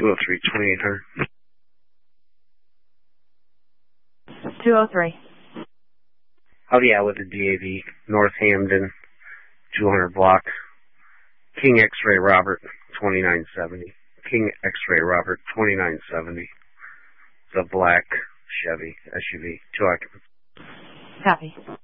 203, 2800. 203. Oh yeah, with the DAV, North Hamden, 200 block. King X-Ray Robert, 2970. King X-Ray Robert, 2970. It's a black Chevy SUV, 2 occupants. Copy.